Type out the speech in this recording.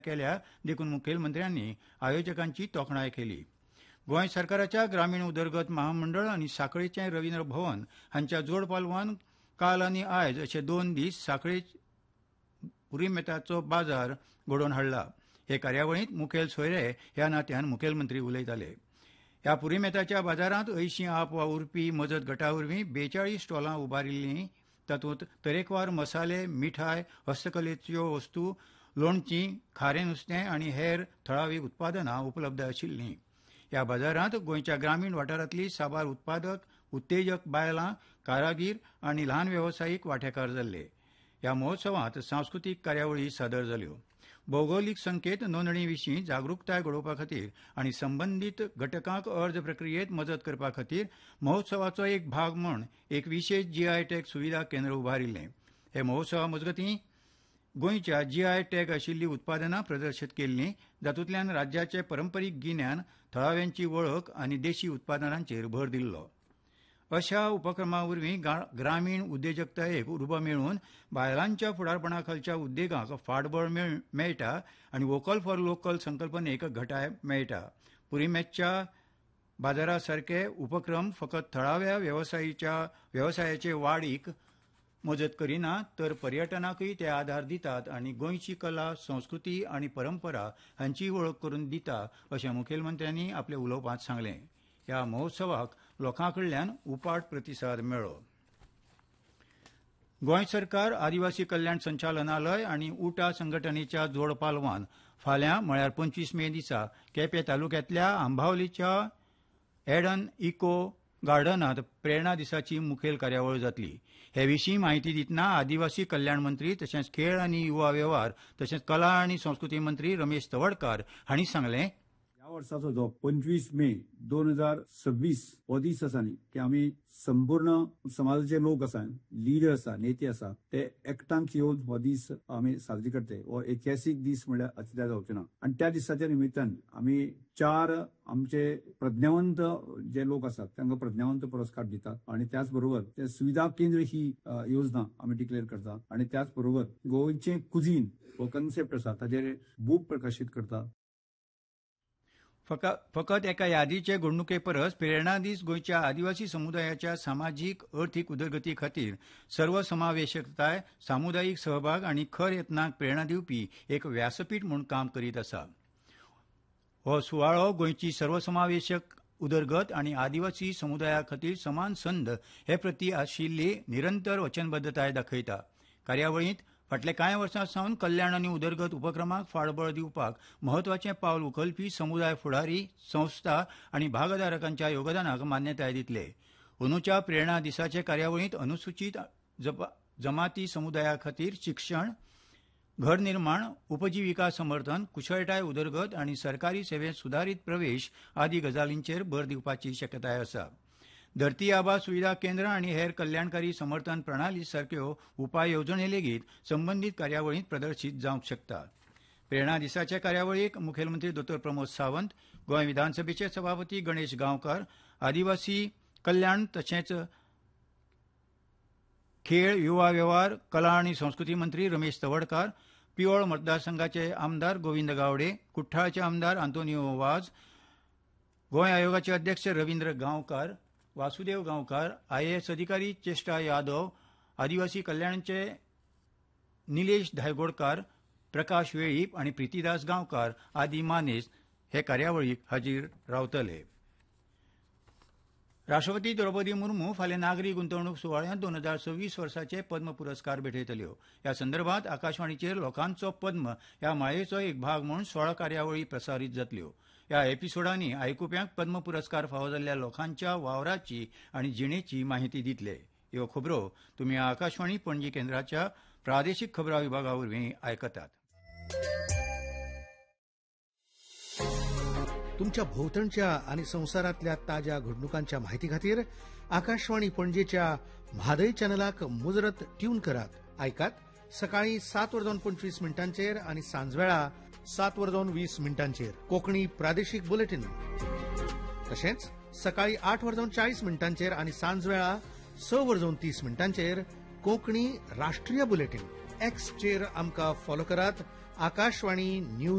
केल्या देखून मुखेलमंत्र्यांनी आयोजकांची तोखणाय केली. गोंय सरकाराच्या ग्रामीण उदरगत महामंडळ आनी सांखळेचें रवींद्र भवन हांच्या जोड पालवान काल आनी आयज अशे 2 दीस सांखळे पुरीमेताचो बाजार घडोवन हाडला. हे कार्यावळींत मुखेल सोयरे ह्या नात्यान मुखेलमंत्री उलयताले. ह्या पुरीमेताच्या बाजारांत 80 आप वावुरपी मजत गटा वरवीं 42 स्टॉलां उबारिल्लीं. तातूंत तरेकवार मसाले, मिठाय, हस्तकलेच्यो वस्तू, लोणचीं, खारें नुस्तें आनी हेर थळावी उत्पादनां उपलब्ध आशिल्लीं. ह्या बाजारांत गोंयच्या ग्रामीण वाठारांतलीं साबार उत्पादक, उत्तेजक बायलां, कारागीर आनी ल्हान वेवसायीक वांटेकार जाल्ले. ह्या महोत्सवांत सांस्कृतीक कार्यावळी सादर जाल्यो. भौगोलीक संकेत नोंदणी विशीं जागरूकताय घडोवपा खातीर आनी संबंदीत घटकांक अर्ज प्रक्रियेत मजत करपा खातीर महोत्सवाचो एक भाग म्हूण एक विशेष जीआय टॅग सुविधा केंद्र उबारिल्लें. हे महोत्सवा मजगतीं गोंयच्या जीआय टॅग आशिल्लीं उत्पादनां प्रदर्शीत केल्लीं, जातूंतल्यान राज्याचे परंपरीक गिन्यान, थळाव्यांची वळख आनी देशी उत्पादनांचेर भर दिल्लो. अशा उपक्रमां वरवीं ग्रामीण उद्देजकतायेक उर्बा मेळून बायलांच्या फुडारपणा खालच्या उद्देगांक फाटबळ मेळटा आनी वोकल फॉर लोकल संकल्पनेक घटाय मेळटा. पुरीमेतच्या बाजारा सारके उपक्रम फकत थळाव्या वेवसायाचे वाडीक मजत करिना तर पर्यटनाकूय ते आदार दितात आनी गोंयची कला, संस्कृती आनी परंपरा हांची वळख करून दिता अशें मुखेलमंत्र्यांनी आपल्या उलोवपांत सांगलें. ह्या महोत्सवाक लोकां कडल्यान उपाट प्रतिसाद मेळ्ळो. गोंय सरकार आदिवासी कल्याण संचालनालय आनी उटा संघटनेच्या जोड पालवान फाल्यां म्हळ्यार 25 मे दिसा केपें तालुक्यांतल्या आंबावलीच्या एडन इको गार्डनांत प्रेरणा दिसाची मुखेल कार्यावळ जातली. हे विशीं म्हायती दितना आदिवासी कल्याण मंत्री तशेंच खेळ आनी युवा वेव्हार तशेंच कला आनी संस्कृती मंत्री रमेश तवडकार हांणी सांगलें. ह्या वर्साचो जो 25 मे 2026 हो दीस आसा न्ही, की आमी संपूर्ण समाजाचे लोक आसा, लिडर आसा, नेते आसा, ते एकठांय येवन हो दीस आमी साजरी करते. हो ऐतिहासीक दीस म्हणल्यार अतिशय जावचें ना. आनी त्या दिसाच्या निमित्तान आमी 4 आमचे प्रज्ञावंत जे लोक आसात तांकां प्रज्ञावंत पुरस्कार दितात आनी त्याच बरोबर ते सुविधा केंद्र ही योजना आमी डिक्लेअर करतात आनी त्याच बरोबर गोंयचे कुझीन हो कन्सेप्ट आसा ताचेर बूक प्रकाशीत करतात. फकत एका यादीचे घडणुके परस प्रेरणा दीस गोंयच्या आदिवासी समुदायाच्या सामाजीक अर्थीक उदरगती खातीर सर्वसमावेशकताय, सामुदायिक सहभाग आनी खर यत्नाक प्रेरणा दिवपी एक व्यासपीठ म्हूण काम करीत आसा. हो सुवाळो गोंयची सर्वसमावेशक उदरगत आनी आदिवासी समुदाया खातीर समान संद हे प्रती आशिल्ली निरंतर वचनबद्धताय दाखयता. कार्यावळींत फाटले कांय वर्सां सावन कल्याण आनी उदरगत उपक्रमाक फाळबळ दिवपाक म्हत्वाचें पावल उखलपी समुदाय फुडारी, संस्था आनी भागधारकांच्या योगदानाक मान्यताय दितले. अंदूच्या प्रेरणा दिसाचे कार्यावळींत अनुसूचित जमाती समुदाया खातीर शिक्षण, घर निर्माण, उपजिविका समर्थन, कुशळटाय उदरगत आनी सरकारी सेवेत सुदारीत प्रवेश आदी गजालींचेर भर दिवपाची शक्यताय आसा. धरती आबा सुविधा केंद्र आनी हेर कल्याणकारी समर्थन प्रणाली सारक्यो उपाय येवजणे लेगीत संबंदीत कार्यावळींत प्रदर्शीत जावंक शकतात. प्रेरणा दिसाचे कार्यावळीक मुखेलमंत्री डॉ. प्रमोद सावंत, गोंय विधानसभेचे सभापती गणेश गांवकार, आदिवासी कल्याण तशेंच खेळ, युवा वेव्हार, कला आनी संस्कृती मंत्री रमेश तवडकार, पियोळ मतदारसंघाचे आमदार गोविंद गावडे, कुठ्ठाळचे आमदार आंतोनियो वाज, गोंय आयोगाचे अध्यक्ष रवींद्र गांवकार, वासुदेव गांवकार, IAS अधिकारी चेष्टा यादव, आदिवासी कल्याणचे निलेश धायगोडकार, प्रकाश वेळीप आनी प्रितीदास गांवकार आदी मानेस्त हे कार्यावळीक हाजीर रावतले. राष्ट्रपती द्रौपदी मुर्मू फाल्यां नागरी गुंतवणूक सुवाळ्यांत 2026 वर्साचे पद्म पुरस्कार भेटयतल्यो. ह्या संदर्भांत आकाशवाणीचेर लोकांचो पद्म ह्या माळेचो एक भाग म्हूण 16 कार्यावळी प्रसारीत जातल्यो. ह्या एपिसोडांनी आयकुप्यांक पद्म पुरस्कार फावो जाल्ल्या लोकांच्या वावराची आनी जिणेची माहिती दितले. ह्यो खबरो तुमी आकाशवाणी पणजी केंद्राच्या प्रादेशीक खबरां विभागा वरवीं आयकतात. तुमच्या भोवतणच्या आणि संवसारातल्या ताज्या घडणुकांच्या माहिती खातीर आकाशवाणी पणजेच्या म्हादय चॅनलाक मुजरत ट्यून करात. आयकात सकाळी 7:25 आणि सांजवेळा 7:20 कोंकणी प्रादेशीक बुलेटिन. तशेंच सकाळी 8:40 आणि सांजवेळा 6:30 कोंकणी राष्ट्रीय बुलेटिन. एक्सचेर आमकां फॉलो करात. आकाशवाणी न्यूज